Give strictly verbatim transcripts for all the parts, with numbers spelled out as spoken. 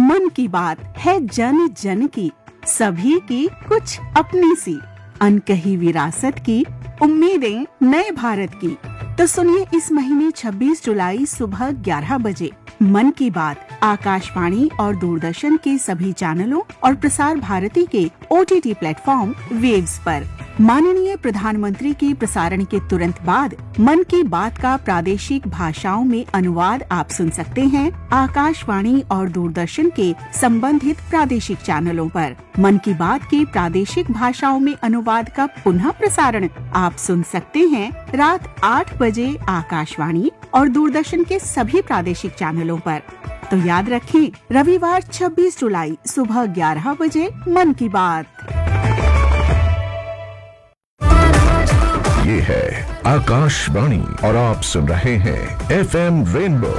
मन की बात है जन जन की, सभी की कुछ अपनी सी, अनकही विरासत की, उम्मीदें नए भारत की। तो सुनिए इस महीने छब्बीस जुलाई सुबह ग्यारह बजे मन की बात आकाशवाणी और दूरदर्शन के सभी चैनलों और प्रसार भारती के ओटीटी प्लेटफॉर्म वेव्स पर। माननीय प्रधानमंत्री के प्रसारण के तुरंत बाद मन की बात का प्रादेशिक भाषाओं में अनुवाद आप सुन सकते हैं आकाशवाणी और दूरदर्शन के संबंधित प्रादेशिक चैनलों पर। मन की बात के प्रादेशिक भाषाओं में अनुवाद का पुनः प्रसारण आप सुन सकते हैं रात आठ बजे आकाशवाणी और दूरदर्शन के सभी प्रादेशिक चैनलों पर। तो याद रखें, रविवार छब्बीस जुलाई सुबह ग्यारह बजे मन की बात। ये है आकाशवाणी और आप सुन रहे हैं FM rainbow.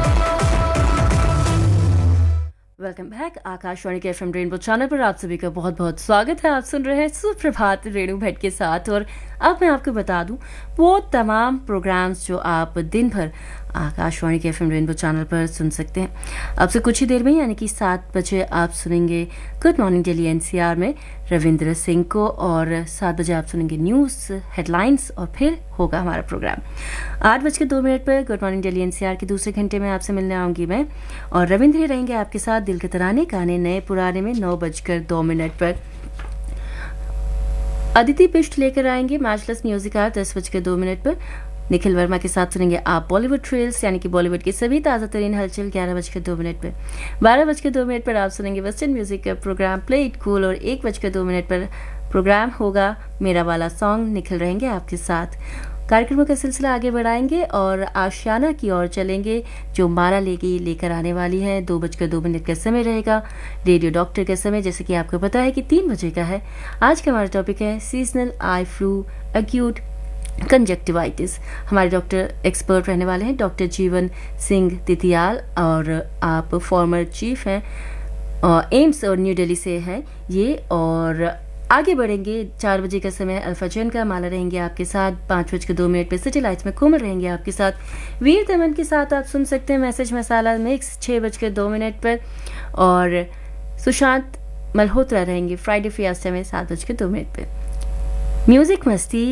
Welcome back. Akashvani के एफएम रेनबो चैनल पर आप सभी का बहुत बहुत स्वागत है। आप सुन रहे हैं सुप्रभात रेणु भट्ट के साथ। और अब मैं आपको बता दूं वो तमाम प्रोग्राम्स जो आप दिन भर आकाशवाणी के एफएम रेनबो चैनल पर सुन सकते हैं। अब से कुछ ही देर में यानी कि सात बजे आप सुनेंगे गुड मॉर्निंग दिल्ली एनसीआर में रविंद्र सिंह को, और सात बजे आप सुनेंगे न्यूज़ हेडलाइंस, और फिर होगा हमारा प्रोग्राम। आठ बज के दो मिनट पर गुड मॉर्निंग दिल्ली एनसीआर के दूसरे घंटे में आपसे मिलने आऊंगी मैं, और रविंद्र ही रहेंगे आपके साथ दिल के तराने गाने नए पुराने में। नौ बजकर दो मिनट पर अदिति पिष्ट लेकर आएंगे मैचलेस म्यूजिक आर। दस बजकर दो मिनट पर निखिल वर्मा के साथ सुनेंगे आप बॉलीवुड ट्रेल्स यानी कि बॉलीवुड की सभी ताज़ा तरीन हलचल। ग्यारह बजकर दो मिनट पर बारह बजकर दो मिनट पर आप सुनेंगे वेस्टर्न म्यूजिक का प्रोग्राम प्ले इट कूल, और एक बजकर दो मिनट पर प्रोग्राम होगा मेरा वाला सॉन्ग। निखिल रहेंगे आपके साथ। कार्यक्रमों का सिलसिला आगे बढ़ाएंगे और आशियाना की ओर चलेंगे जो मारा लेगी लेकर आने वाली है। दो बजकर दो मिनट का समय रहेगा रेडियो डॉक्टर का समय, जैसे कि आपको पता है कि तीन बजे का है। आज का हमारा टॉपिक है seasonal eye flu acute conjunctivitis. हमारे डॉक्टर एक्सपर्ट रहने वाले हैं डॉक्टर जीवन सिंह तिथियाल, और आप फॉर्मर चीफ हैं एम्स और न्यू दिल्ली से हैं ये। और आगे बढ़ेंगे, चार बजे का समय अल्फा जैन का माला रहेंगे आपके साथ। पाँच बज के दो मिनट पर सिटी लाइट्स में कोमल रहेंगे आपके साथ। वीर दमन के साथ आप सुन सकते हैं मैसेज मसाला मिक्स छः बज के दो मिनट पर, और सुशांत मल्होत्रा रहेंगे फ्राइडे फियास्टा में सात बज के दो मिनट पर। म्यूजिक मस्ती